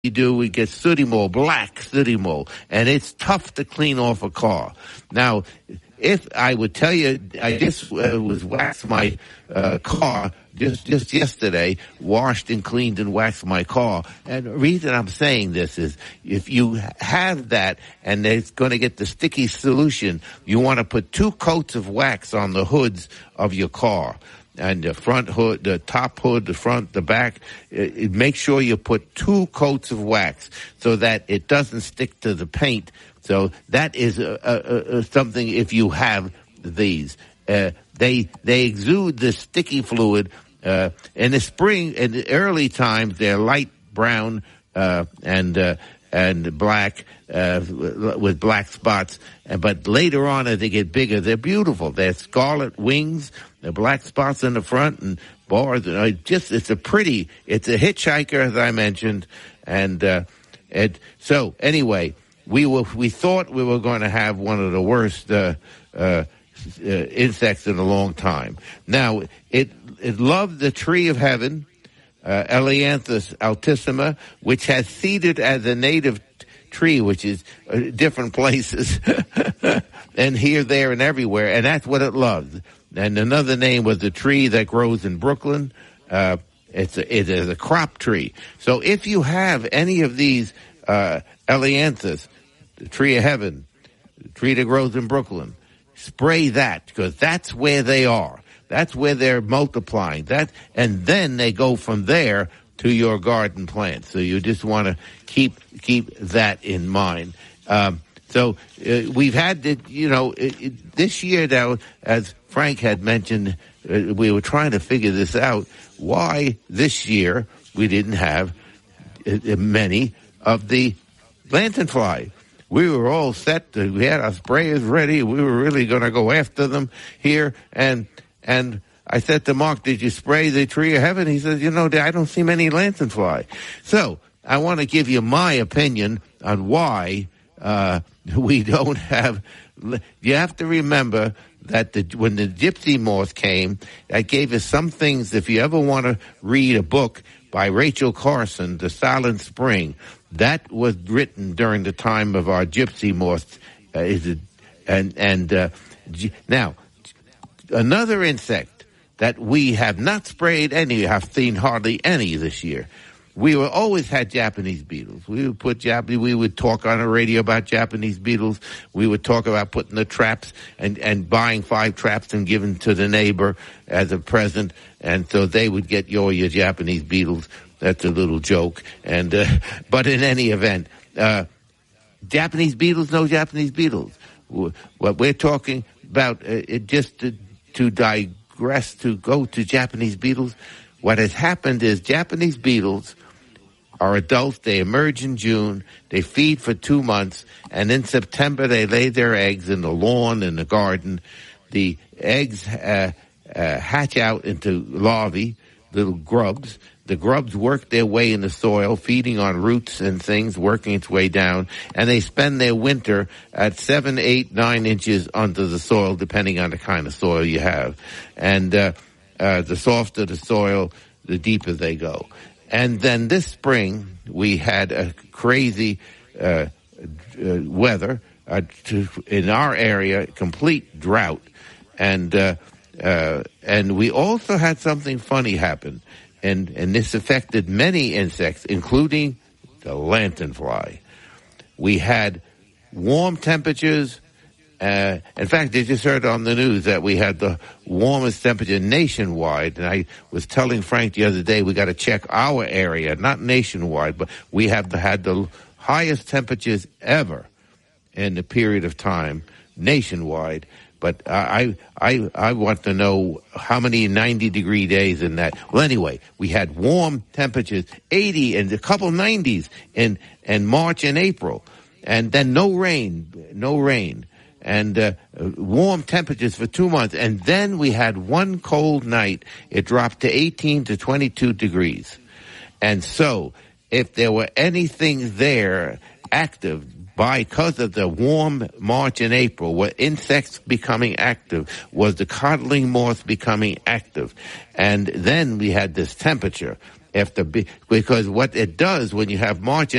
you do, we get sooty mold, black sooty mold, and it's tough to clean off a car. Now, if I would tell you, I just was waxed my car just yesterday, washed and cleaned and waxed my car. And the reason I'm saying this is if you have that and it's going to get the sticky solution, you want to put 2 coats of wax on the hoods of your car. And the front hood, the top hood, the front, the back, make sure you put 2 coats of wax so that it doesn't stick to the paint. So that is something if you have these. They exude this sticky fluid. In the spring, in the early times, they're light brown and black with black spots. But later on, as they get bigger, they're beautiful. They're scarlet wings, the black spots in the front and bars. It's a hitchhiker, as I mentioned. So anyway, we thought we were going to have one of the worst insects in a long time. Now, it loved the tree of heaven, Elianthus altissima, which has seeded as a native tree, which is different places, and here, there, and everywhere, and that's what it loved. And another name was the tree that grows in Brooklyn. It is a crop tree. So if you have any of these Elianthus, the tree of heaven, the tree that grows in Brooklyn, spray that, because that's where they are. That's where they're multiplying. And then they go from there to your garden plants. So you just want to keep that in mind. So we've had this year now, as Frank had mentioned, we were trying to figure this out. Why this year we didn't have many of the lanternfly? We were all set. We had our sprayers ready. We were really going to go after them here. And I said to Mark, did you spray the tree of heaven? He says, I don't see many lanternfly. So I want to give you my opinion on why we don't have. You have to remember that when the gypsy moth came, I gave you some things. If you ever want to read a book by Rachel Carson, The Silent Spring, that was written during the time of our gypsy moth. Now, another insect that we have not sprayed any, have seen hardly any this year. We always had Japanese beetles. We would talk on the radio about Japanese beetles. We would talk about putting the traps and buying 5 traps and giving to the neighbor as a present. And so they would get your Japanese beetles. That's a little joke. But in any event, Japanese beetles, no Japanese beetles. What we're talking about, just to digress, to go to Japanese beetles, what has happened is Japanese beetles are adults. They emerge in June. They feed for 2 months. And in September, they lay their eggs in the lawn, in the garden. The eggs hatch out into larvae, little grubs. The grubs work their way in the soil, feeding on roots and things, working its way down. And they spend their winter at 7, 8, 9 inches under the soil, depending on the kind of soil you have. And the softer the soil, the deeper they go. And then this spring, we had a crazy weather in our area, complete drought. And we also had something funny happen. And this affected many insects, including the lanternfly. We had warm temperatures. In fact, I just heard on the news that we had the warmest temperature nationwide. And I was telling Frank the other day, we got to check our area, not nationwide, but we have had the highest temperatures ever in the period of time nationwide. But I want to know how many 90-degree days in that. Well, anyway, we had warm temperatures, 80 and a couple 90s in March and April. And then no rain. And warm temperatures for 2 months. And then we had one cold night. It dropped to 18 to 22 degrees. And so if there were anything there active because of the warm March and April, were insects becoming active, was the codling moth becoming active. And then we had this temperature. because what it does when you have March